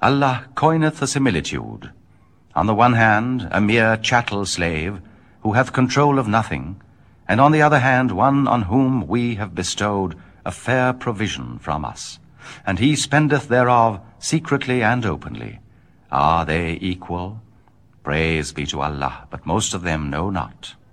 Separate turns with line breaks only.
Allah coineth a similitude. On the one hand, a mere chattel slave, who hath control of nothing, and on the other hand, one on whom we have bestowed a fair provision from us, and he spendeth thereof secretly and openly. Are they equal? Praise be to Allah, but most of them know not.